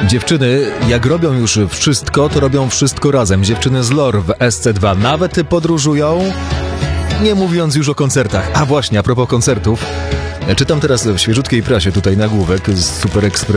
Dziewczyny, jak robią już wszystko, to robią wszystko razem. Dziewczyny z Lore w SC2 nawet podróżują, nie mówiąc już o koncertach. A właśnie, a propos koncertów, czytam teraz w świeżutkiej prasie tutaj nagłówek z Super Express.